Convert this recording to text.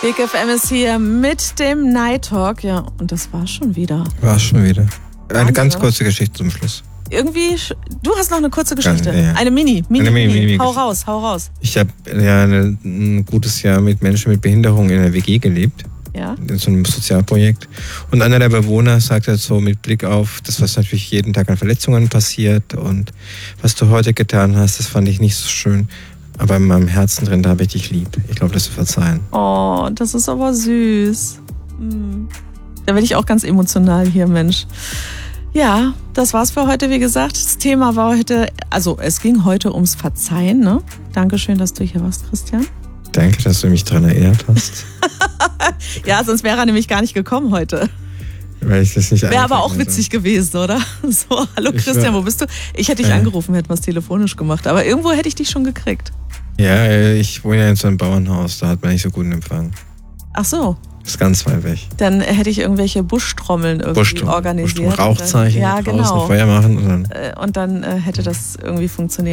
Big FM ist hier mit dem Night Talk. Ja, und das war's schon wieder. Eine ganz kurze Geschichte zum Schluss. Irgendwie, du hast noch eine kurze Geschichte. Ja. Eine Mini. Hau Geschichte. raus. Ich habe ja ein gutes Jahr mit Menschen mit Behinderung in der WG gelebt. Ja. In so einem Sozialprojekt. Und einer der Bewohner sagt halt so mit Blick auf das, was natürlich jeden Tag an Verletzungen passiert und was du heute getan hast, das fand ich nicht so schön. Aber in meinem Herzen drin, da habe ich dich lieb. Ich glaube, das zu verzeihen. Oh, das ist aber süß. Da werde ich auch ganz emotional hier, Mensch. Ja, das war's für heute, wie gesagt. Das Thema war heute, also es ging heute ums Verzeihen, ne? Dankeschön, dass du hier warst, Christian. Danke, dass du mich daran erinnert hast. Ja, sonst wäre er nämlich gar nicht gekommen heute. Weil ich das nicht wäre aber auch witzig gewesen, oder? So, hallo Christian, wo bist du? Ich hätte dich angerufen, hätten wir es telefonisch gemacht, aber irgendwo hätte ich dich schon gekriegt. Ja, ich wohne ja in so einem Bauernhaus, da hat man nicht so guten Empfang. Ach so. Ist ganz weit weg. Dann hätte ich irgendwelche Buschtrommeln organisiert. Rauchzeichen, ja, genau. Feuer machen. Und dann hätte das irgendwie funktioniert.